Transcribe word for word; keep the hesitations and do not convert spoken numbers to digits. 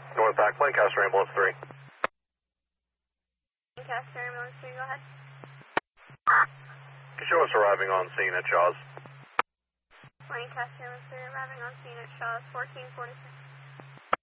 North back, Lancaster Ambulance three. Lancaster Ambulance three, go ahead. Show us arriving on scene at Shaw's. Lancaster Ambulance three arriving on scene at Shaw's, fourteen forty-six.